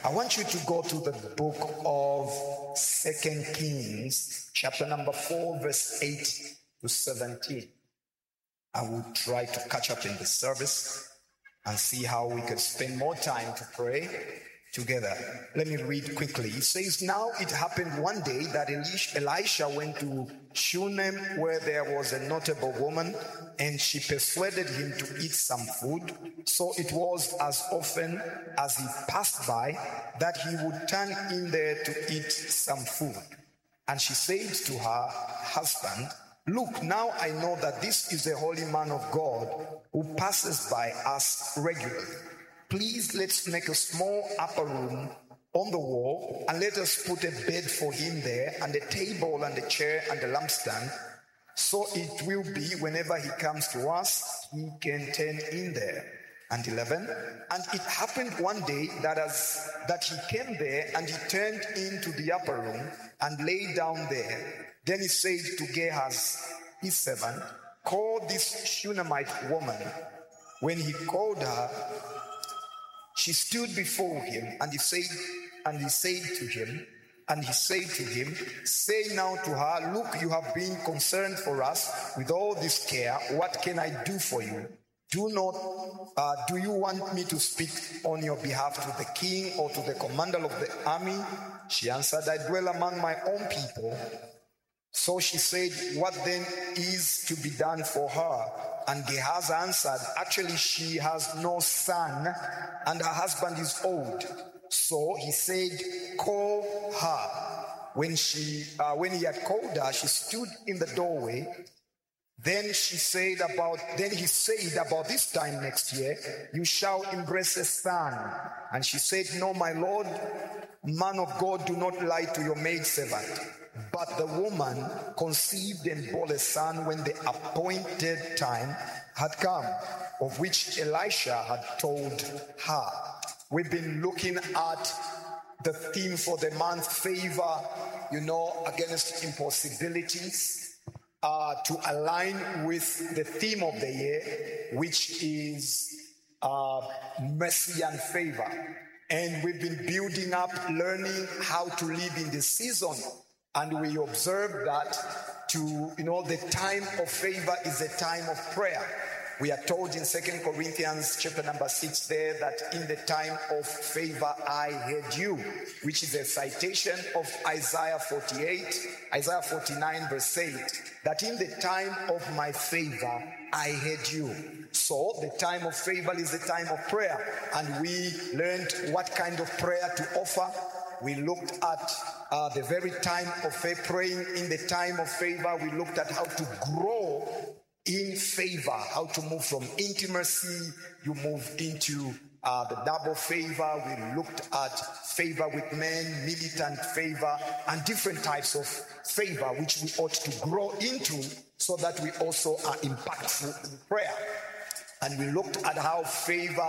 I want you to go to the book of 2 Kings, chapter number 4, verse 8 to 17. I will try to catch up in the service and see how we could spend more time to pray together. Let me read quickly. It says, now it happened one day that Elisha went to Shunem, where there was a notable woman, and she persuaded him to eat some food. So it was as often as he passed by that he would turn in there to eat some food. And she said to her husband, look, now I know that this is a holy man of God who passes by us regularly. Please, let's make a small upper room on the wall, and let us put a bed for him there, and a table and a chair and a lampstand. So it will be whenever he comes to us, he can turn in there. And 11, and it happened one day that he came there, and he turned into the upper room and lay down there. Then he said to Gehazi, his servant, call this Shunammite woman. When he called her, she stood before him, and he said to him, say now to her, look, you have been concerned for us with all this care. What can I do for you? Do you want me to speak on your behalf to the king or to the commander of the army? She answered, I dwell among my own people. So she said, what then is to be done for her? And Gehazi answered, actually she has no son, and her husband is old. So he said, call her. When he had called her, she stood in the doorway. Then he said, about this time next year, you shall embrace a son. And she said, no, my lord, man of God, do not lie to your maidservant. But the woman conceived and bore a son when the appointed time had come, of which Elisha had told her. We've been looking at the theme for the month, favor, against impossibilities, to align with the theme of the year, which is mercy and favor. And we've been building up, learning how to live in this season. And we observe that the time of favor is a time of prayer. We are told in 2 Corinthians chapter number 6 there that in the time of favor I heard you, which is a citation of Isaiah 49 verse 8, that in the time of my favor I heard you. So the time of favor is the time of prayer, and we learned what kind of prayer to offer. We looked at the very time of praying in the time of favor. We looked at how to grow in favor, how to move from intimacy, you move into the double favor. We looked at favor with men, militant favor, and different types of favor which we ought to grow into so that we also are impactful in prayer. And we looked at how favor